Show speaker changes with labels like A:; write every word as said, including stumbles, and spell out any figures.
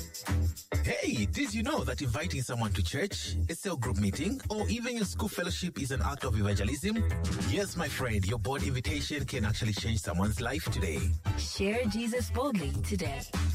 A: Hey, did you know that inviting someone to church, a cell group meeting, or even your school fellowship is an act of evangelism? Yes, my friend, your bold invitation can actually change someone's life today.
B: Share Jesus boldly today.